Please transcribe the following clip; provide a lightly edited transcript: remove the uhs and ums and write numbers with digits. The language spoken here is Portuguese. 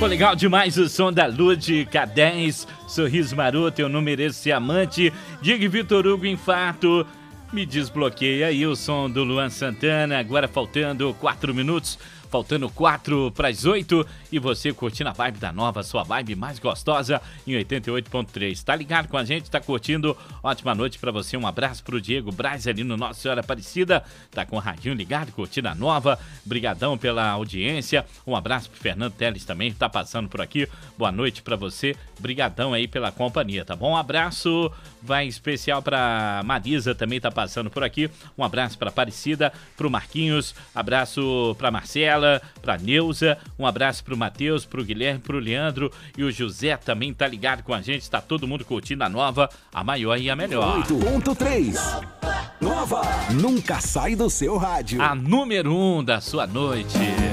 Ficou legal demais o som da Lud K10, Sorriso Maroto, Eu Não Mereço Ser Amante, Diga Vitor Hugo, Infarto, Me Desbloqueia. E o som do Luan Santana, agora faltando 4 minutos. Faltando 4 para as 8 e você curtindo a vibe da Nova, sua vibe mais gostosa em 88.3. Tá ligado com a gente, tá curtindo? Ótima noite para você, um abraço pro Diego Braz ali no Nossa Senhora Aparecida, tá com o radinho ligado, curtindo a Nova, brigadão pela audiência, um abraço pro Fernando Teles também, que tá passando por aqui, boa noite para você, brigadão aí pela companhia, tá bom? Um abraço vai especial pra Marisa, também tá passando por aqui, um abraço pra Aparecida, pro Marquinhos, abraço pra Marcela, pra Neuza, um abraço pro Matheus, pro Guilherme, pro Leandro e o José também tá ligado com a gente, tá todo mundo curtindo a Nova, a maior e a melhor. 8.3 Nova, nunca sai do seu rádio. A número 1 da sua noite.